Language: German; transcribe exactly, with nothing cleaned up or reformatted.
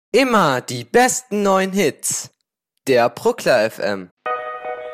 Immer die besten neuen Hits. Der Bruckler F M.